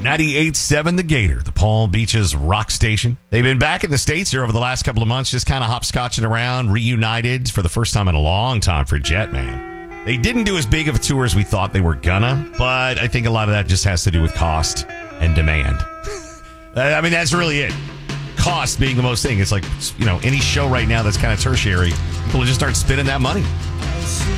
98.7 The Gator, the Palm Beaches rock station. They've been back in the States here over the last couple of months, just kind of hopscotching around, reunited for the first time in a long time for Jet, man. They didn't do as big of a tour as we thought they were gonna, but I think a lot of that just has to do with cost and demand. I mean, that's really it. Cost being the most thing. It's like, any show right now that's kind of tertiary, people will just start spending that money.